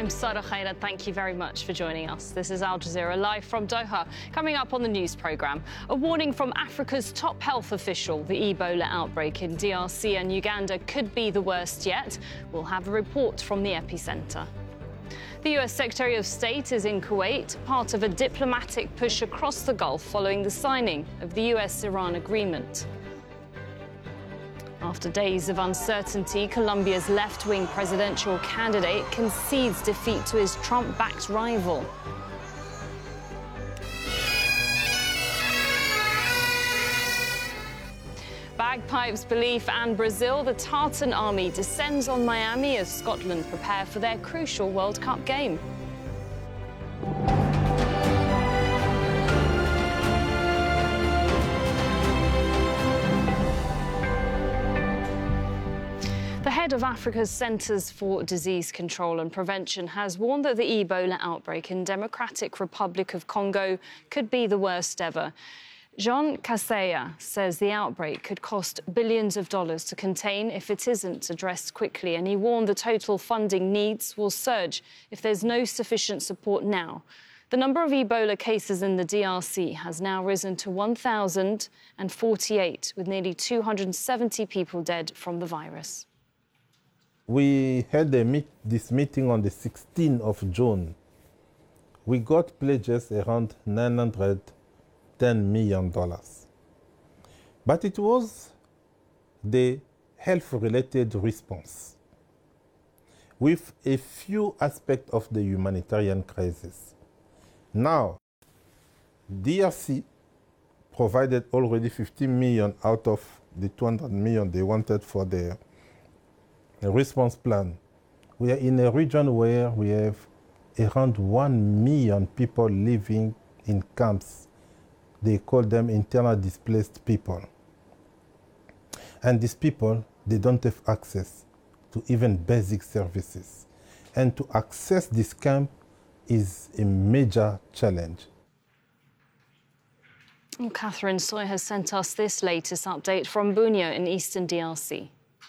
I'm Sara Khaira. Thank you very much for joining us. This is Al Jazeera live from Doha. Coming up on the news programme, a warning from Africa's top health official. The Ebola outbreak in DRC and Uganda could be the worst yet. We'll have a report from the epicentre. The US Secretary of State is in Kuwait, part of a diplomatic push across the Gulf following the signing of the US-Iran agreement. After days of uncertainty, Colombia's left-wing presidential candidate concedes defeat to his Trump-backed rival. Bagpipes, belief and Brazil, the Tartan army descends on Miami as Scotland prepare for their crucial World Cup game. The head of Africa's Centers for Disease Control and Prevention has warned that the Ebola outbreak in Democratic Republic of Congo could be the worst ever. Jean Kaseya says the outbreak could cost billions of dollars to contain if it isn't addressed quickly, and he warned the total funding needs will surge if there's no sufficient support now. The number of Ebola cases in the DRC has now risen to 1,048, with nearly 270 people dead from the virus. We had this meeting on the 16th of June. We got pledges around $910 million. But it was the health-related response with a few aspects of the humanitarian crisis. Now, DRC provided already 50 million out of the 200 million they wanted for their response plan. We are in a region where we have around 1 million people living in camps. They call them internally displaced people. And these people, they don't have access to even basic services. And to access this camp is a major challenge. Catherine Soy has sent us this latest update from Bunia in eastern DRC.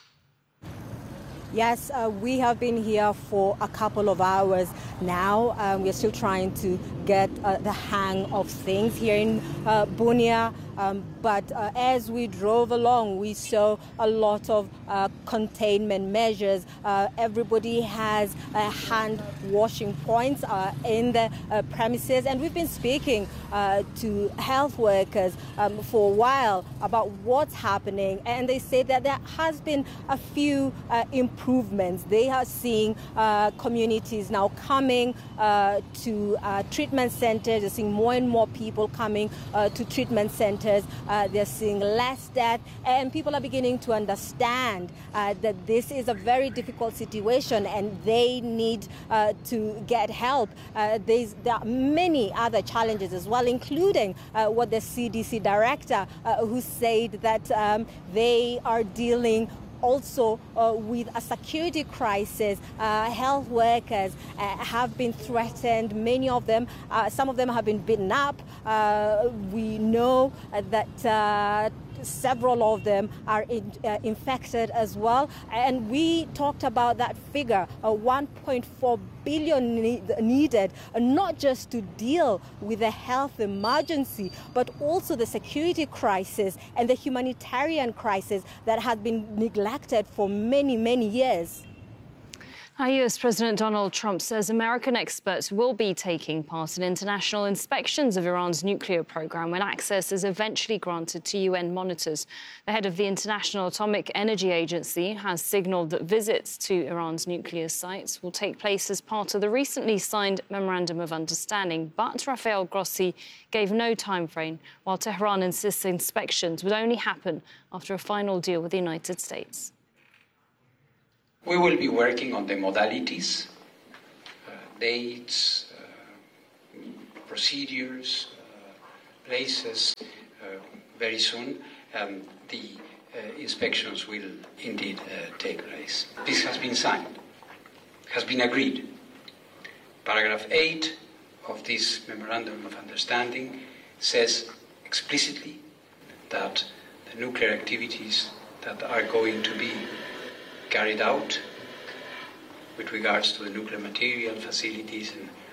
Yes, we have been here for a couple of hours now. We're still trying to get the hang of things here in Bunia. But as we drove along, we saw a lot of containment measures. Everybody has hand washing points in the premises. And we've been speaking to health workers for a while about what's happening. And they say that there has been a few improvements. They are seeing communities now coming to treatment centers. They're seeing more and more people coming to treatment centers. They're seeing less death, and people are beginning to understand that this is a very difficult situation and they need to get help. There are many other challenges as well, including what the CDC director who said that they are dealing also with a security crisis. Health workers have been threatened. Many of them, some of them have been beaten up. We know that several of them are infected as well. And we talked about that figure, 1.4 billion needed, not just to deal with the health emergency, but also the security crisis and the humanitarian crisis that has been neglected for many, many years. US President Donald Trump says American experts will be taking part in international inspections of Iran's nuclear program when access is eventually granted to UN monitors. The head of the International Atomic Energy Agency has signalled that visits to Iran's nuclear sites will take place as part of the recently signed Memorandum of Understanding. But Rafael Grossi gave no time frame, while Tehran insists inspections would only happen after a final deal with the United States. We will be working on the modalities, dates, procedures, places very soon, and the inspections will indeed take place. This has been signed, has been agreed. Paragraph 8 of this Memorandum of Understanding says explicitly that the nuclear activities that are going to be carried out with regards to the nuclear material facilities and